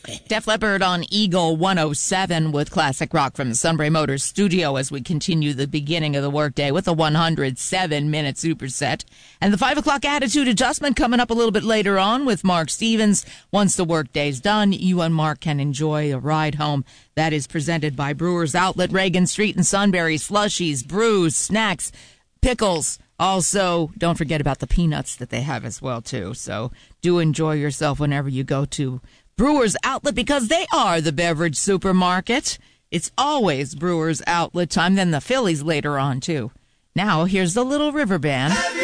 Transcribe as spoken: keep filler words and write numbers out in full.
Def Leppard on Eagle one oh seven with classic rock from the Sunbury Motors studio as we continue the beginning of the workday with a one hundred seven minute superset. And the five o'clock attitude adjustment coming up a little bit later on with Mark Stevens. Once the workday's done, you and Mark can enjoy a ride home. That is presented by Brewers Outlet, Reagan Street in Sunbury. Slushies, brews, snacks, pickles. Also, don't forget about the peanuts that they have as well, too. So do enjoy yourself whenever you go to Brewers Outlet because they are the beverage supermarket. It's always Brewers Outlet time. Then the Phillies later on, too. Now, here's the Little River Band.